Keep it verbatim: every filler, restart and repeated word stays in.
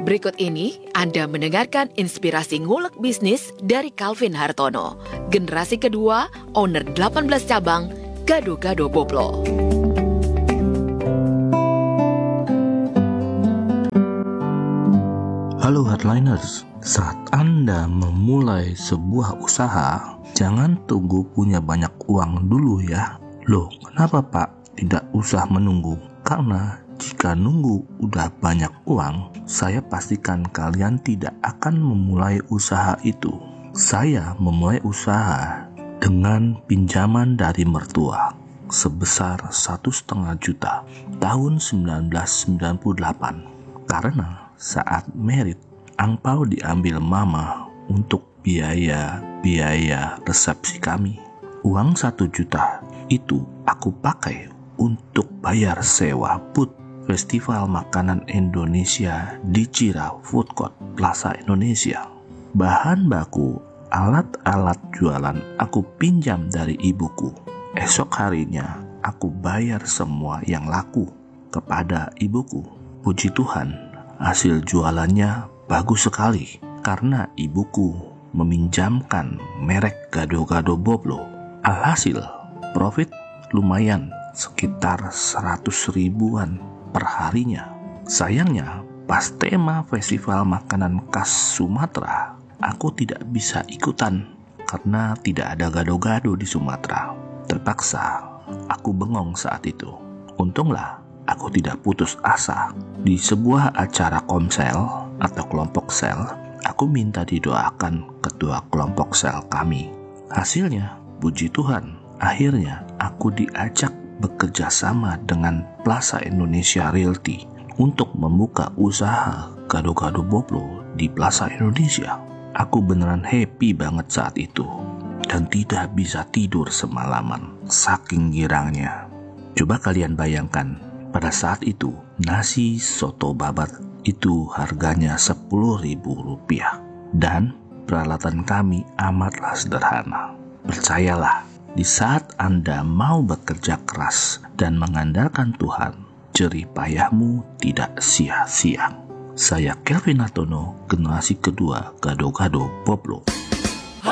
Berikut ini Anda mendengarkan inspirasi ngulek bisnis dari Calvin Hartono, generasi kedua, owner delapan belas cabang, Gado-Gado Boblo. Halo Hardliners, saat Anda memulai sebuah usaha, jangan tunggu punya banyak uang dulu ya. Loh, kenapa Pak tidak usah menunggu? Karena jika nunggu udah banyak uang, saya pastikan kalian tidak akan memulai usaha itu. Saya memulai usaha dengan pinjaman dari mertua sebesar satu setengah juta tahun sembilan belas sembilan puluh delapan. Karena saat merit, angpau diambil mama untuk biaya-biaya resepsi kami. Uang satu juta itu aku pakai untuk bayar sewa booth Festival Makanan Indonesia di Cira Food Court Plaza Indonesia. Bahan baku, alat-alat jualan aku pinjam dari ibuku. Esok harinya aku bayar semua yang laku kepada ibuku. Puji Tuhan, hasil jualannya bagus sekali karena ibuku meminjamkan merek Gado-Gado Boblo. Alhasil, profit lumayan sekitar seratus ribuan per harinya. Sayangnya, pas tema festival makanan khas Sumatera, aku tidak bisa ikutan karena tidak ada gado-gado di Sumatera. Terpaksa, aku bengong saat itu. Untunglah, aku tidak putus asa. Di sebuah acara komsel atau kelompok sel, aku minta didoakan ketua kelompok sel kami. Hasilnya, puji Tuhan, akhirnya aku diajak bekerja sama dengan Plaza Indonesia Realty untuk membuka usaha Gado-Gado Boblo di Plaza Indonesia. Aku beneran happy banget saat itu dan tidak bisa tidur semalaman saking girangnya. Coba kalian bayangkan, pada saat itu, nasi soto babat itu harganya sepuluh ribu rupiah dan peralatan kami amatlah sederhana. Percayalah, di saat Anda mau bekerja keras dan mengandalkan Tuhan, jerih payahmu tidak sia-sia. Saya Calvin Hartono, generasi kedua Gado-Gado Boblo.